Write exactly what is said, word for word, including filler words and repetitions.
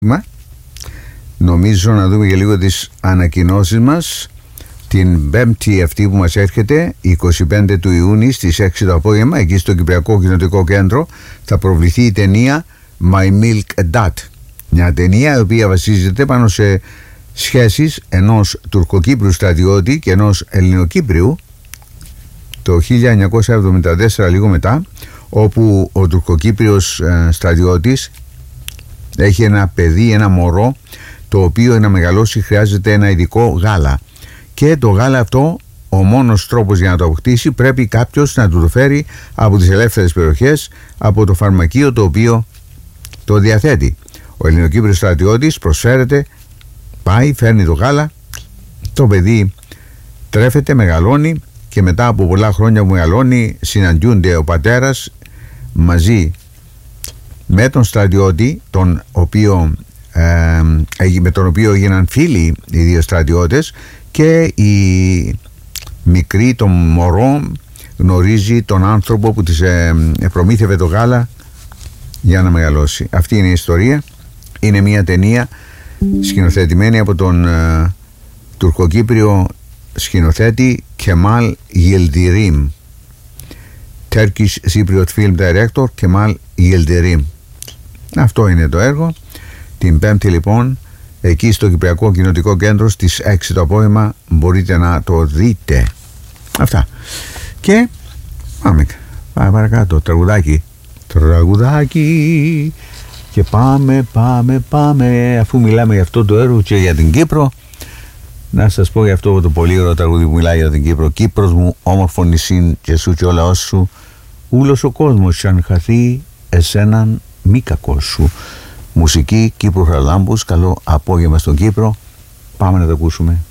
Μα, νομίζω να δούμε και λίγο τις ανακοινώσεις μας. Την Πέμπτη αυτή που μας έρχεται, είκοσι πέντε του Ιούνιου στις έξι το απόγευμα, εκεί στο Κυπριακό Κοινοτικό Κέντρο, θα προβληθεί η ταινία My Milk and Dad. Μια ταινία η οποία βασίζεται πάνω σε σχέσεις ενός τουρκοκύπριου στρατιώτη και ενός ελληνοκύπριου το χίλια εννιακόσια εβδομήντα τέσσερα, λίγο μετά, όπου ο τουρκοκύπριος ε, στρατιώτης έχει ένα παιδί, ένα μωρό, το οποίο για να μεγαλώσει χρειάζεται ένα ειδικό γάλα, και το γάλα αυτό, ο μόνος τρόπος για να το αποκτήσει, πρέπει κάποιος να του το φέρει από τις ελεύθερες περιοχές, από το φαρμακείο το οποίο το διαθέτει. Ο ελληνοκύπριος στρατιώτης προσφέρεται, πάει, φέρνει το γάλα, το παιδί τρέφεται, μεγαλώνει, και μετά από πολλά χρόνια που μεγαλώνει συναντιούνται ο πατέρας μαζί με τον στρατιώτη, τον οποίο, ε, με τον οποίο έγιναν φίλοι οι δύο στρατιώτες, και η μικρή, το μωρό, γνωρίζει τον άνθρωπο που της ε, προμήθευε το γάλα για να μεγαλώσει. Αυτή είναι η ιστορία. Είναι μια ταινία σκηνοθετημένη από τον ε, τουρκοκύπριο σκηνοθέτη Kemal Yildirim, Turkish Cypriot Film Director Kemal Yildirim. Αυτό είναι το έργο. Την Πέμπτη λοιπόν, εκεί στο Κυπριακό Κοινοτικό Κέντρο στις έξι το απόγευμα, μπορείτε να το δείτε. Αυτά. Και πάμε, πάμε παρακάτω. Τραγουδάκι. Τραγουδάκι. Και πάμε, πάμε, πάμε. Αφού μιλάμε για αυτό το έργο και για την Κύπρο, να σας πω για αυτό το πολύ ωραίο τραγούδι που μιλάει για την Κύπρο. Κύπρος μου, όμορφο νησί, και σου και ο λαός σου, ούλος ο κόσμος, σαν χαθεί εσέναν μη κακός σου. Μουσική Κύπρου Χαραλάμπους. Καλό απόγευμα στον Κύπρο. Πάμε να το ακούσουμε.